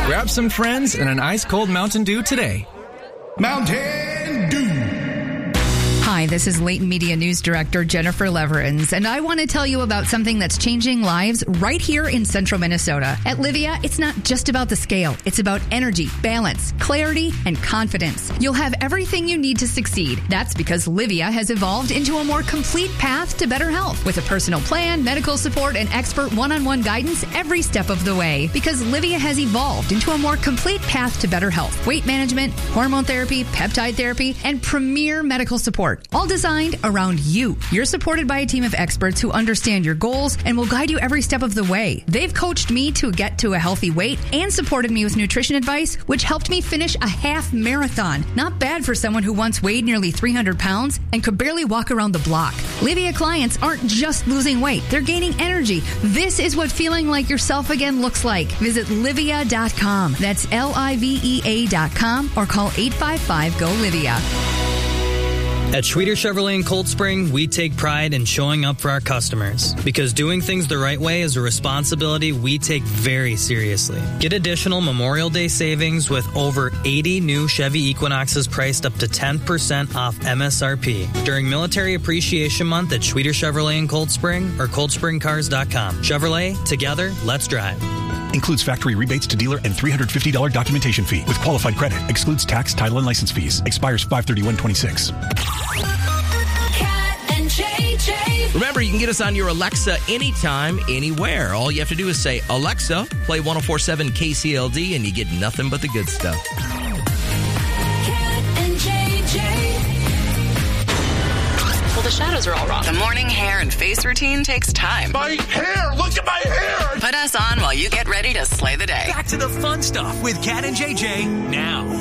Grab some friends and an ice-cold Mountain Dew today. Mountain Dew. Hi, this is Leighton Media News Director Jennifer Leverins, and I want to tell you about something that's changing lives right here in central Minnesota. At Livia, it's not just about the scale. It's about energy, balance, clarity, and confidence. You'll have everything you need to succeed. That's because Livia has evolved into a more complete path to better health with a personal plan, medical support, and expert one-on-one guidance every step of the way. Because Livia has evolved into a more complete path to better health. Weight management, hormone therapy, peptide therapy, and premier medical support. All designed around you. You're supported by a team of experts who understand your goals and will guide you every step of the way. They've coached me to get to a healthy weight and supported me with nutrition advice, which helped me finish a half marathon. Not bad for someone who once weighed nearly 300 pounds and could barely walk around the block. Livia clients aren't just losing weight, they're gaining energy. This is what feeling like yourself again looks like. Visit Livia.com. That's Livea.com or call 855-GO-LIVIA. At Schweter Chevrolet in Cold Spring, we take pride in showing up for our customers because doing things the right way is a responsibility we take very seriously. Get additional Memorial Day savings with over 80 new Chevy Equinoxes priced up to 10% off MSRP during Military Appreciation Month at Schweter Chevrolet in Cold Spring or coldspringcars.com. Chevrolet, together, let's drive. Includes factory rebates to dealer and $350 documentation fee with qualified credit. Excludes tax, title, and license fees. Expires 5/31/26. Cat and JJ. Remember, you can get us on your Alexa anytime, anywhere. All you have to do is say, Alexa, play 104.7 KCLD, and you get nothing but the good stuff. Cat and JJ. Well, the shadows are all wrong. The morning hair and face routine takes time. My hair! Look at my hair! Put us on while you get ready to slay the day. Back to the fun stuff with Cat and JJ now.